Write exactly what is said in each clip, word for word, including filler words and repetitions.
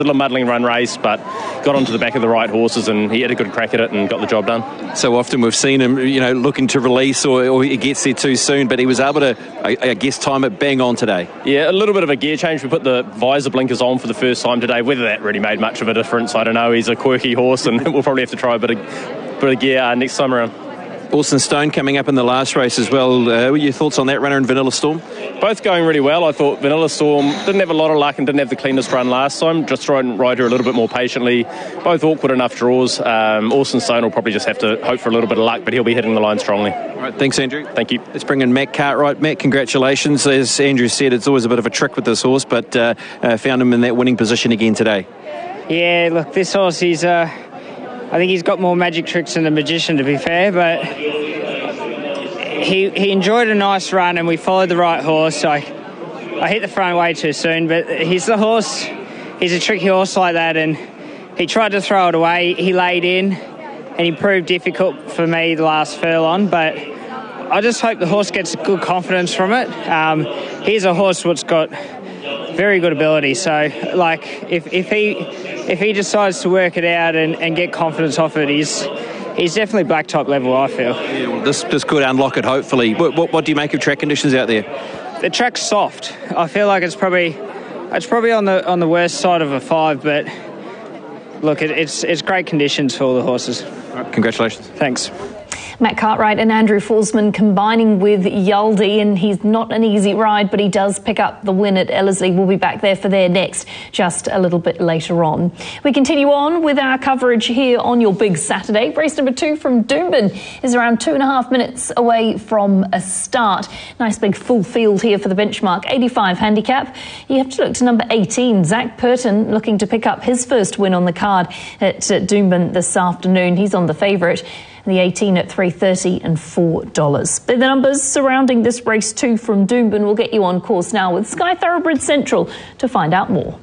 little muddling run race, but got onto the back of the right horses and he had a good crack at it and got the job done. So often we've seen him, you know, looking to release or, or he gets there too soon, but he was able to, I, I guess, time it bang on today. Yeah, a little bit of a gear change. We put the visor blinkers on for the first time today. Whether that really made much of a difference, I don't know. He's a quirky horse and we'll probably have to try a bit of, bit of gear uh, next time around. Orson Stone coming up in the last race as well. Uh, what were your thoughts on that runner and Vanilla Storm? Both going really well. I thought Vanilla Storm didn't have a lot of luck and didn't have the cleanest run last time. Just tried and ride her a little bit more patiently. Both awkward enough draws. Um, Orson Stone will probably just have to hope for a little bit of luck, but he'll be hitting the line strongly. All right, thanks, Andrew. Thank you. Let's bring in Matt Cartwright. Matt, congratulations. As Andrew said, it's always a bit of a trick with this horse, but uh, uh, found him in that winning position again today. Yeah, look, this horse, he's, uh, I think he's got more magic tricks than the magician, to be fair, but he he enjoyed a nice run and we followed the right horse. I, I hit the front way too soon, but he's the horse, he's a tricky horse like that, and he tried to throw it away. He laid in and he proved difficult for me the last furlong, but I just hope the horse gets good confidence from it. Um, he's a horse that's got very good ability, so like if, if he if he decides to work it out and, and get confidence off it, he's he's definitely black top level, I feel. Yeah, well, this this could unlock it, hopefully. What, what, what do you make of track conditions out there? The track's soft. I feel like it's probably it's probably on the on the worst side of a five, but look, it, it's it's great conditions for all the horses. All right, congratulations. Thanks. Matt Cartwright and Andrew Forsman combining with Yaldi, and he's not an easy ride, but he does pick up the win at Ellerslie. We'll be back there for their next just a little bit later on. We continue on with our coverage here on your big Saturday. Race number two from Doomben is around two and a half minutes away from a start. Nice big full field here for the benchmark eighty-five handicap. You have to look to number eighteen, Zach Purton, looking to pick up his first win on the card at Doomben this afternoon. He's on the favourite. The eighteen at three thirty and four dollars. The numbers surrounding this race two from Doomben will get you on course now with Sky Thoroughbred Central to find out more.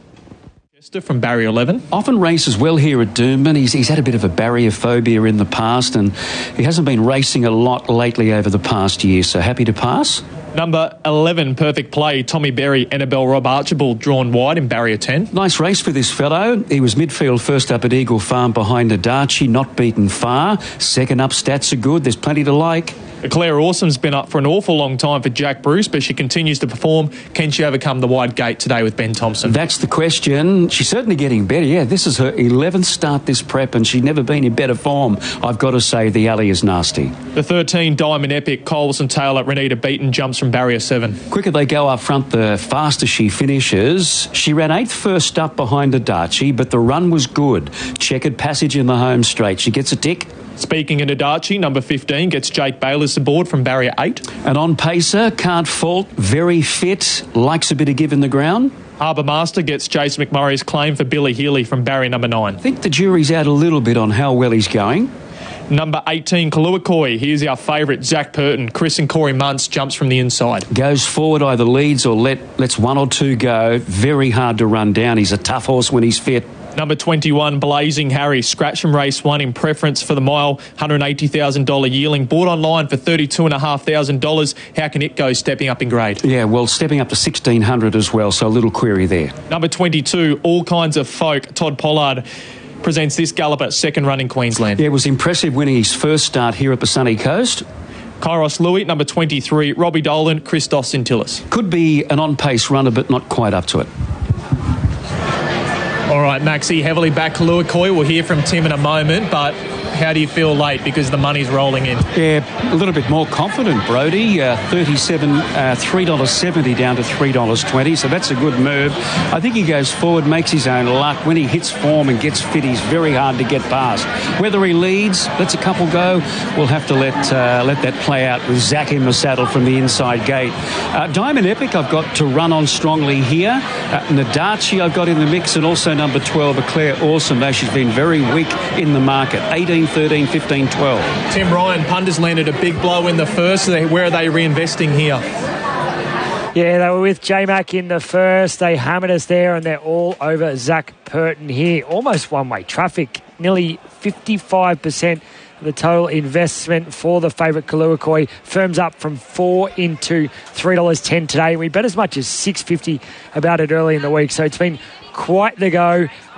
From barrier eleven. Often races well here at Doomben. He's, he's had a bit of a barrier phobia in the past and he hasn't been racing a lot lately over the past year, so happy to pass. Number eleven, Perfect Play, Tommy Berry, Annabelle Rob Archibald drawn wide in barrier ten. Nice race for this fellow. He was midfield first up at Eagle Farm behind Nadachi, not beaten far. Second up, stats are good. There's plenty to like. Claire Awesome's been up for an awful long time for Jack Bruce, but she continues to perform. Can she overcome the wide gate today with Ben Thompson? That's the question. She's certainly getting better. Yeah, this is her eleventh start this prep and she's never been in better form. I've got to say the alley is nasty. The thirteen, Diamond Epic, Colson Taylor, Renita Beaton jumps from barrier seven. Quicker they go up front, the faster she finishes. She ran eighth first up behind Adachi, but the run was good. Checkered passage in the home straight. She gets a tick. Speaking of Adachi, number fifteen gets Jake Bayliss aboard from barrier eight. And on pacer, can't fault, very fit, likes a bit of give in the ground. Harbour Master gets Jason McMurray's claim for Billy Healy from barrier number nine. I think the jury's out a little bit on how well he's going. Number eighteen, Kaluakoi. Here's our favourite, Zach Purton. Chris and Corey Muntz jumps from the inside. Goes forward, either leads or let, lets one or two go. Very hard to run down. He's a tough horse when he's fit. Number twenty-one, Blazing Harry, scratch from race one in preference for the mile, one hundred eighty thousand dollars yearling, bought online for thirty-two thousand five hundred dollars. How can it go stepping up in grade? Yeah, well, stepping up to sixteen hundred as well, so a little query there. Number twenty-two, All Kinds of Folk, Todd Pollard presents this galloper, second run in Queensland. Yeah, it was impressive winning his first start here at the Sunny Coast. Kairos Louis, number twenty-three, Robbie Dolan, Christos Sintillis. Could be an on-pace runner, but not quite up to it. All right, Maxie, heavily back Kaluakoi. We'll hear from Tim in a moment, but how do you feel late because the money's rolling in? Yeah, a little bit more confident, Brody. Uh, thirty-seven, uh, three dollars seventy down to three dollars twenty, so that's a good move. I think he goes forward, makes his own luck. When he hits form and gets fit, he's very hard to get past. Whether he leads, lets a couple go, we'll have to let uh, let that play out with Zach in the saddle from the inside gate. Uh, Diamond Epic I've got to run on strongly here. Uh, Nadachi I've got in the mix, and also number twelve, Claire Awesome, though she's been very weak in the market. eighteen, thirteen, fifteen, twelve. Tim Ryan, punters landed a big blow in the first. Where are they reinvesting here? Yeah, they were with J-Mac in the first. They hammered us there and they're all over Zach Purton here. Almost one-way traffic, nearly fifty-five percent The total investment for the favourite Kaluakoi firms up from four into three dollars ten today. We bet as much as six dollars fifty about it early in the week, so it's been quite the go.